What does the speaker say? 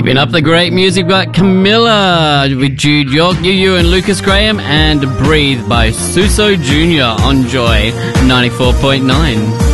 Keeping up the great music by Camilla with Jude York, Yu and Lucas Graham, and Breathe by Suso Jr. on Joy 94.9.